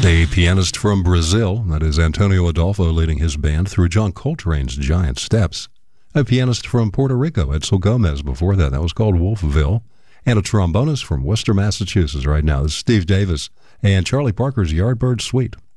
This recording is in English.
A pianist from Brazil, that is Antonio Adolfo leading his band through John Coltrane's Giant Steps. A pianist from Puerto Rico, Edsel Gomez, before that. That was called Wolfville. And a trombonist from Worcester, Massachusetts right now. This is Steve Davis and Charlie Parker's Yardbird Suite.